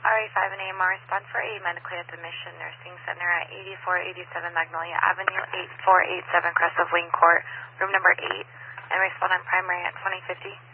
RA5 and AMR, respond for a medically at the Mission Nursing Center at 8487 Magnolia Avenue, 8487 Crest of Wing Court, room number 8, and respond on primary at 2050.